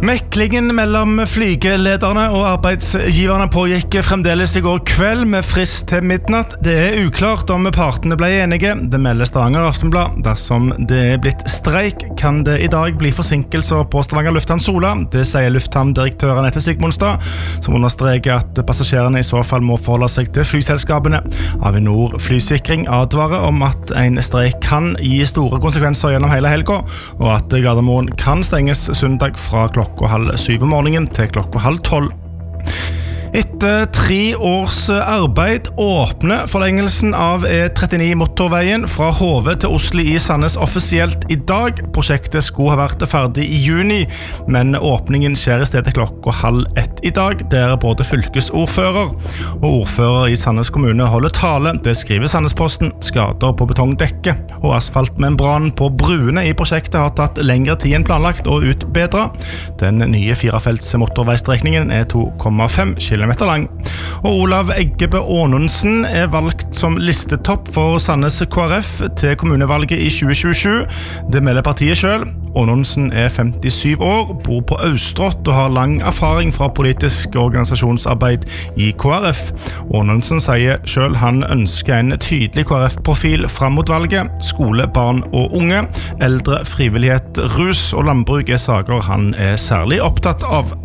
Meklingen mellom flygelederne og arbeidsgiverne pågikk fremdeles I går kveld med frist til midnatt. Det uklart om partene ble enige. Det melder Stavanger Aftenblad. Dersom det blitt streik, kan det I dag bli forsinkelser på Stavanger lufthavn Sola. Det sier lufthavndirektør Anette Sigmundstad, som understreker at passasjerene I så fall må forholde seg til flyselskapene. Avinor Flysikring advarer om at en streik kan gi store konsekvenser gjennom hele helga, og at Gardermoen kan stenges søndag fra klokka 6:30 om morgenen til klokka 11:30. Etter 3 års arbeid åpner forlengelsen av E39 motorveien fra Hove til Oslo I Sandnes offisielt I dag. Prosjektet skulle ha vært ferdig I juni, men åpningen skjer I stedet klokka 12:30 I dag, der både fylkesordfører og ordfører I Sandnes kommune holder tale. Det skriver Sandnesposten. Skader på betongdekke og asfaltmembran på bruene I prosjektet har tatt lengre tid enn planlagt å utbedre. Den nye 4-felts motorveistrekningen 2,5 km lang. Og Olav Eggebø Aanonsen valgt som listetopp for Sandnes KrF til kommunevalget I 2027. Det melder partiet selv. Aanonsen 57 år, bor på Austrått og har lang erfaring fra politisk organisasjonsarbeid I KrF. Aanonsen sier selv han ønsker en tydelig KrF-profil frem mot valget. Skole, barn og unge, eldre, frivillighet, rus og landbruk saker han særlig opptatt av.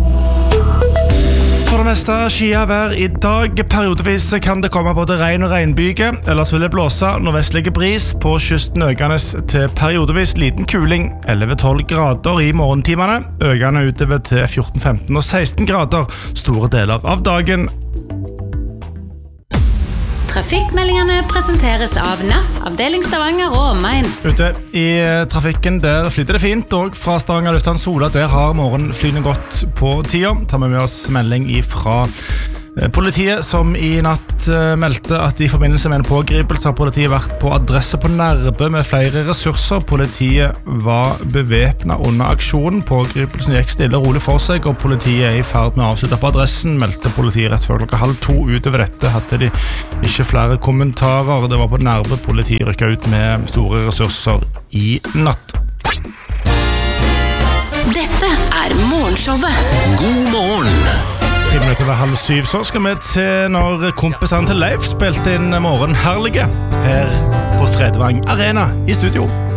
For det meste skyavær I dag. Periodevis kan det komme både regn og regnbyge, ellers vil det blåse nordvestlige bris på kysten økende til periodevis liten kuling. 11-12 grader I morgentimene, økende utover til 14-15 og 16 grader store deler av dagen. Trafikkmeldingene presenteres av NAF, avdeling Stavanger og omegn. Ute I trafikken der flyter det fint, og fra Stavanger lufthavn Sola der har morgenflyene gått på tida. Tar vi med oss melding fra politiet som I natt meldte at I forbindelse med en pågripelse har politiet vært på adresse på Nærbø med flere ressurser. Politiet var bevæpnet under aksjonen. Pågripelsen gikk stille og rolig for seg, og politiet I ferd med å avslutte på adressen, meldte politiet rett før klokka 1:30. Utover dette hadde de ikke flere kommentarer. Det var på Nærbø politiet rykket ut med store ressurser I natt. Dette Morgenshowet. God morgen. 10 minutter over 6:30, så skal vi til når kompisene til Leif spilte inn Morgenherlige her på Fredvang Arena I studio.